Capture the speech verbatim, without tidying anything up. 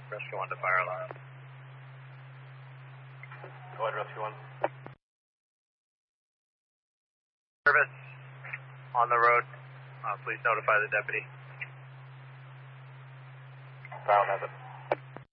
Rescue one to fire alarm. Go ahead, Rescue one. Service on the road. Uh, please notify the deputy. File has it.